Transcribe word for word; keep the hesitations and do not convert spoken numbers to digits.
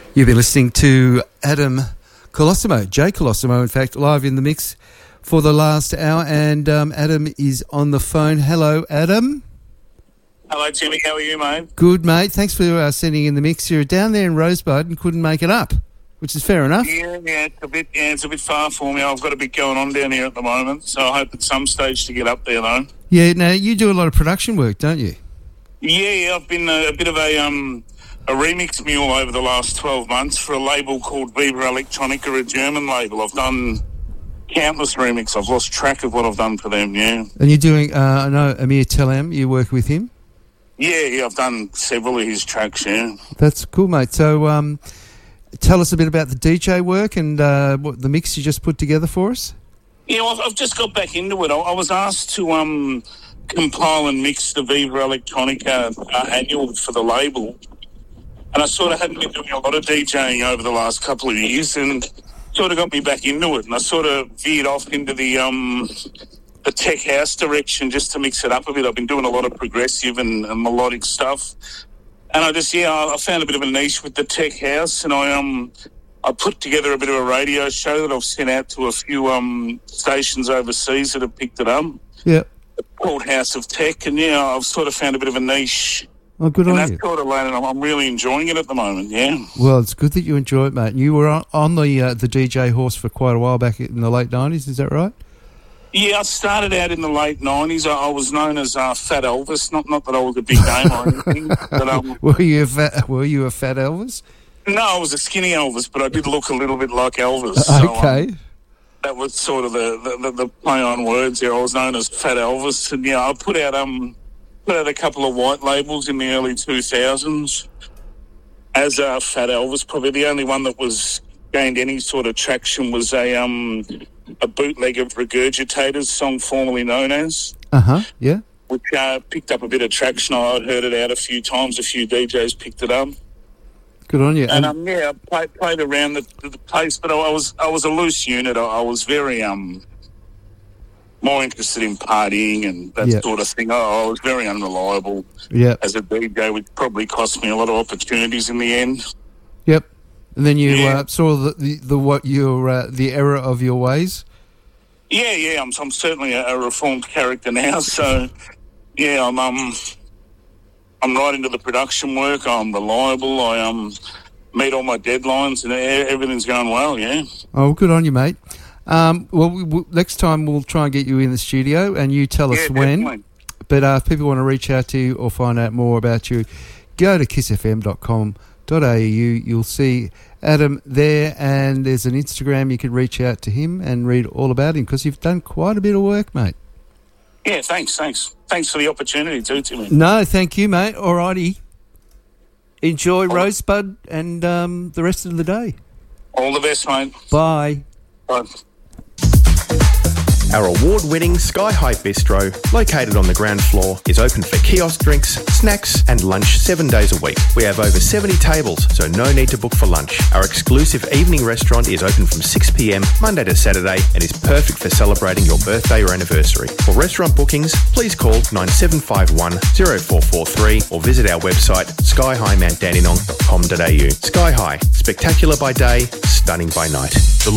You've been listening to Adam Colosimo, Jay Colosimo, in fact, live in the mix for the last hour. And um, Adam is on the phone. Hello, Adam. Hello, Timmy. How are you, mate? Good, mate. Thanks for uh, sending in the mix. You're down there in Rosebud and couldn't make it up, which is fair enough. Yeah, yeah, it's a bit, yeah, it's a bit far for me. I've got a bit going on down here at the moment, so I hope at some stage to get up there, though. Yeah, now you do a lot of production work, don't you? Yeah, yeah. I've been a, a bit of a um a remix mule over the last twelve months for a label called Viva Electronica, a German label. I've done countless remixes. I've lost track of what I've done for them, yeah. And you're doing, uh, I know Amir Telem, you work with him? Yeah, yeah, I've done several of his tracks, yeah. That's cool, mate. So um, tell us a bit about the D J work and uh, what the mix you just put together for us. Yeah, well, I've just got back into it. I, I was asked to um, compile and mix the Viva Electronica uh, annual for the label. And I sort of hadn't been doing a lot of DJing over the last couple of years, and sort of got me back into it. And I sort of veered off into the um, the tech house direction just to mix it up a bit. I've been doing a lot of progressive and, and melodic stuff, and I just yeah, I, I found a bit of a niche with the tech house, and I um I put together a bit of a radio show that I've sent out to a few um stations overseas that have picked it up. Yeah, called House of Tech, and yeah, I've sort of found a bit of a niche. Oh, good and on you. that's sort of landed. I'm, I'm really enjoying it at the moment, yeah. Well, it's good that you enjoy it, mate. You were on, on the uh, the D J horse for quite a while back in the late nineties, is that right? Yeah, I started out in the late nineties. I, I was known as uh, Fat Elvis. Not not that I was a big name or anything. But, um, were you a fat, were you a fat Elvis? No, I was a skinny Elvis, but I did look a little bit like Elvis. So, okay. Um, that was sort of the, the, the, the play on words here. I was known as Fat Elvis. And, yeah, I put out... um. Put out a couple of white labels in the early two thousands as uh, Fat Elvis. Probably the only one that was gained any sort of traction was a um, a bootleg of Regurgitators, song formerly known as. Uh-huh, yeah. Which uh, picked up a bit of traction. I'd heard it out a few times. A few D Js picked it up. Good on you. And, um, yeah, I played, played around the, the place, but I, I was I was a loose unit. I, I was very... um. more interested in partying and that yep. sort of thing. Oh, I was very unreliable yep. as a D J, which probably cost me a lot of opportunities in the end. Yep. And then you yeah. uh, saw the, the, the what your uh, the error of your ways. Yeah, yeah. I'm I'm certainly a, a reformed character now. So yeah, I'm um I'm right into the production work. I'm reliable. I um meet all my deadlines and everything's going well. Yeah. Oh, good on you, mate. Um, well, we, we, next time we'll try and get you in the studio and you tell us yeah, when. Definitely. But uh, if people want to reach out to you or find out more about you, go to kiss f m dot com dot a u. You'll see Adam there, and there's an Instagram. You can reach out to him and read all about him because you've done quite a bit of work, mate. Yeah, thanks, thanks. Thanks for the opportunity too, Timmy. No, thank you, mate. All righty. Enjoy all Rosebud and um, the rest of the day. All the best, mate. Bye. Bye. Our award-winning Sky High Bistro, located on the ground floor, is open for kiosk drinks, snacks and lunch seven days a week. We have over seventy tables, so no need to book for lunch. Our exclusive evening restaurant is open from six p m Monday to Saturday and is perfect for celebrating your birthday or anniversary. For restaurant bookings, please call nine seven five one, zero four four three or visit our website sky high mount dandenong dot com dot a u. Sky High, spectacular by day, stunning by night. The